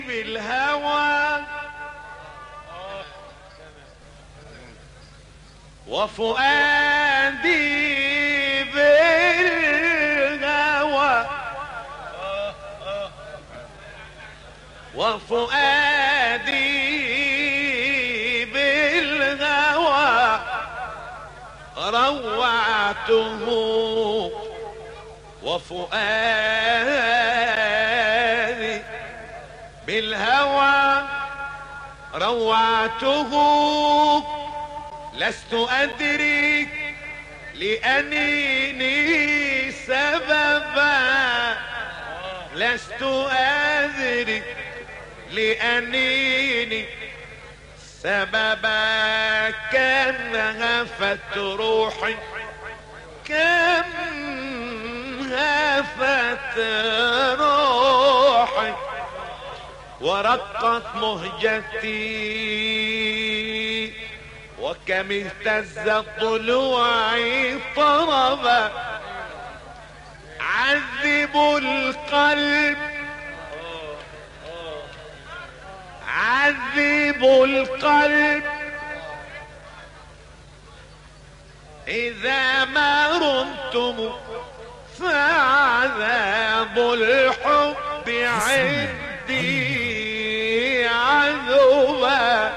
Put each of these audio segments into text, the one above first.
بالهوى وفؤادي بالهوى وفؤادي بالهوى روعته وفؤادي بالهوى روعته لست أدري لأنيني سببا لست أدري لأنيني سببا كم هفت روحي كم هفت روحي ورقت مهجتي وكم اهتزت ضلوعي طربا عذبوا القلب عذبوا القلب إذا ما رمتم فعذاب الحب عندي عذبا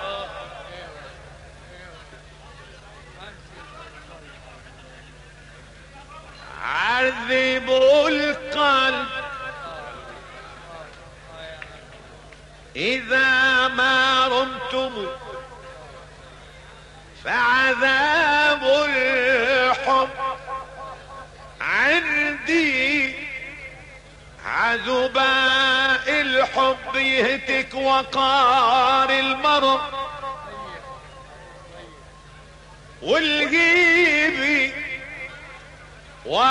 عذبوا القلب إذا ما رمتم فعذاب الحب عندي عذبا الحب يهتك وقار المرء والجيب